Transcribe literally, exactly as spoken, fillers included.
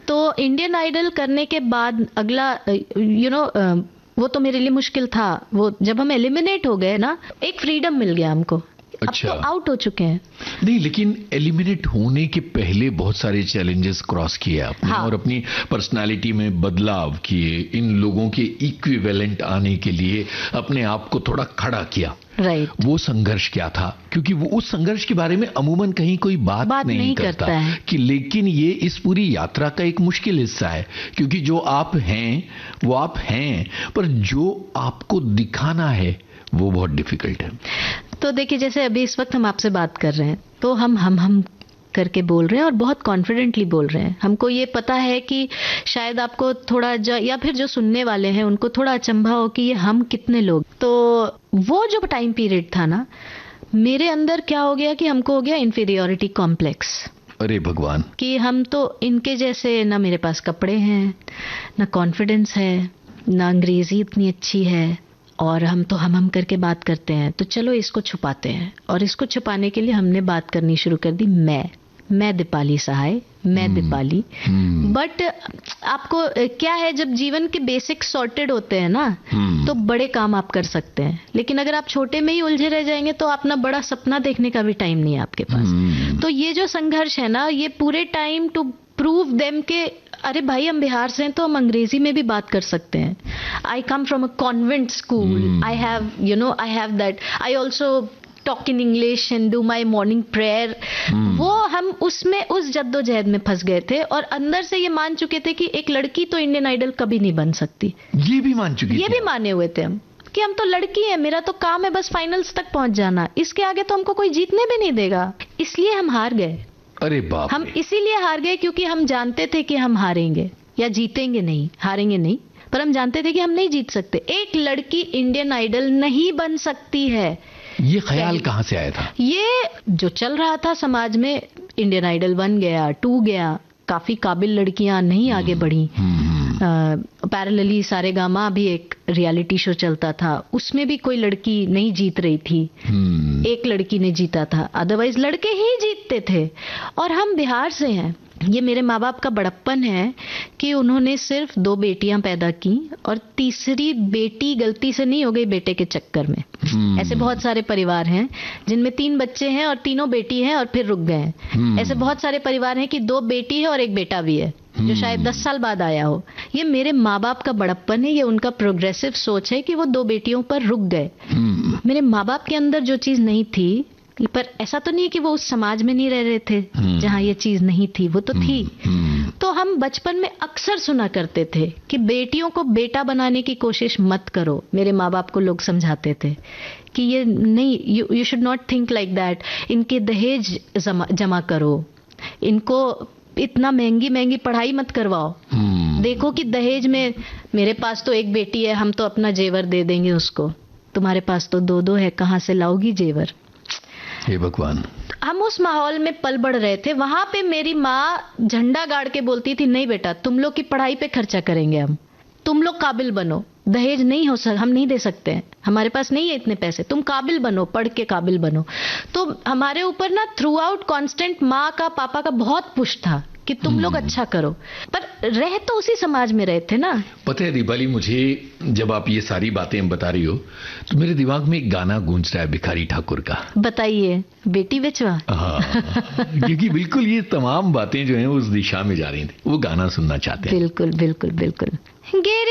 तो Indian idol करने के बाद अगला यू नो वो तो मेरे लिए मुश्किल था। वो जब हम एलिमिनेट हो गए ना, एक फ्रीडम मिल गया हमको। अच्छा। अब तो आउट हो चुके हैं। नहीं, लेकिन एलिमिनेट होने के पहले बहुत सारे चैलेंजेस क्रॉस किए आपने। हाँ। और अपनी पर्सनालिटी में बदलाव किए, इन लोगों के इक्विवेलेंट आने के लिए अपने आप को थोड़ा खड़ा किया। राइट। वो संघर्ष क्या था? क्योंकि वो उस संघर्ष के बारे में अमूमन कहीं कोई बात, बात नहीं, नहीं करता, करता है कि लेकिन ये इस पूरी यात्रा का एक मुश्किल हिस्सा है। क्योंकि जो आप हैं वो आप हैं, पर जो आपको दिखाना है वो बहुत डिफिकल्ट है। तो देखिए, जैसे अभी इस वक्त हम आपसे बात कर रहे हैं तो हम हम हम करके बोल रहे हैं और बहुत कॉन्फिडेंटली बोल रहे हैं। हमको ये पता है कि शायद आपको थोड़ा या फिर जो सुनने वाले हैं उनको थोड़ा अचंभा हो कि ये हम कितने लोग। तो वो जो टाइम पीरियड था ना, मेरे अंदर क्या हो गया कि हमको हो गया इंफीरियोरिटी कॉम्प्लेक्स। अरे भगवान, कि हम तो इनके जैसे, ना मेरे पास कपड़े हैं, ना कॉन्फिडेंस है, ना अंग्रेजी इतनी अच्छी है, और हम तो हम हम करके बात करते हैं। तो चलो इसको छुपाते हैं। और इसको छुपाने के लिए हमने बात करनी शुरू कर दी, मैं मैं दीपाली सहाय, मैं hmm. दीपाली। बट आपको क्या है, जब जीवन के बेसिक सॉर्टेड होते हैं ना, hmm. तो बड़े काम आप कर सकते हैं। लेकिन अगर आप छोटे में ही उलझे रह जाएंगे तो अपना बड़ा सपना देखने का भी टाइम नहीं है आपके पास। hmm. तो ये जो संघर्ष है ना, ये पूरे टाइम टू प्रूव देम के अरे भाई हम बिहार से हैं तो हम अंग्रेजी में भी बात कर सकते हैं। आई come from a convent school, I have you know I have that, I also talk in English and do my morning prayer. वो हम उसमें उस जद्दोजहद में फंस गए थे और अंदर से ये मान चुके थे कि एक लड़की तो इंडियन आइडल कभी नहीं बन सकती। ये भी मान चुके ये भी माने हुए थे हम कि हम तो लड़की हैं, मेरा तो काम है बस फाइनल्स तक पहुंच जाना, इसके आगे तो हमको कोई जीतने भी नहीं देगा। इसलिए हम हार गए। अरे बाप, हम इसीलिए हार गए क्योंकि हम जानते थे कि हम हारेंगे या जीतेंगे नहीं, हारेंगे नहीं, पर हम जानते थे कि हम नहीं जीत सकते। एक लड़की इंडियन आइडल नहीं बन सकती है। ये ख्याल कहां से आया था? ये जो चल रहा था समाज में, इंडियन आइडल वन गया, टू गया, काफी काबिल लड़कियां नहीं आगे बढ़ी। पैरेलली सारेगामा भी एक रियलिटी शो चलता था, उसमें भी कोई लड़की नहीं जीत रही थी। एक लड़की ने जीता था, अदरवाइज लड़के ही जीतते थे। और हम बिहार से हैं, ये मेरे माँ बाप का बड़प्पन है कि उन्होंने सिर्फ दो बेटियां पैदा की और तीसरी बेटी गलती से नहीं हो गई बेटे के चक्कर में। hmm. ऐसे बहुत सारे परिवार हैं जिनमें तीन बच्चे हैं और तीनों बेटी हैं और फिर रुक गए हैं। hmm. ऐसे बहुत सारे परिवार हैं कि दो बेटी है और एक बेटा भी है, hmm. जो शायद दस साल बाद आया हो। ये मेरे माँ बाप का बड़प्पन है, ये उनका प्रोग्रेसिव सोच है कि वो दो बेटियों पर रुक गए। hmm. मेरे माँ बाप के अंदर जो चीज नहीं थी, पर ऐसा तो नहीं है कि वो उस समाज में नहीं रह रहे थे hmm. जहां ये चीज नहीं थी, वो तो hmm. थी। hmm. तो हम बचपन में अक्सर सुना करते थे कि बेटियों को बेटा बनाने की कोशिश मत करो। मेरे माँ बाप को लोग समझाते थे कि ये नहीं, you you should not think like that, इनके दहेज जमा, जमा करो, इनको इतना महंगी महंगी पढ़ाई मत करवाओ। hmm. देखो कि दहेज में, मेरे पास तो एक बेटी है, हम तो अपना जेवर दे देंगे उसको, तुम्हारे पास तो दो दो है, कहां से लाओगी जेवर? हे भगवान। हम उस माहौल में पल बढ़ रहे थे। वहां पे मेरी माँ झंडा गाड़ के बोलती थी, नहीं बेटा, तुम लोग की पढ़ाई पे खर्चा करेंगे हम, तुम लोग काबिल बनो, दहेज नहीं हो सक हम नहीं दे सकते हैं, हमारे पास नहीं है इतने पैसे, तुम काबिल बनो, पढ़ के काबिल बनो। तो हमारे ऊपर ना थ्रू आउट कॉन्स्टेंट माँ का, पापा का बहुत पुश था कि तुम लोग अच्छा करो, पर रह तो उसी समाज में रहे थे ना। पता है दीपाली, मुझे जब आप ये सारी बातें बता रही हो तो मेरे दिमाग में एक गाना गूंज रहा है भिखारी ठाकुर का। बताइए। बेटी बेचवा। हाँ, क्योंकि बिल्कुल ये तमाम बातें जो हैं उस दिशा में जा रही थी, वो गाना सुनना चाहते हैं। बिल्कुल बिल्कुल बिल्कुल। गिर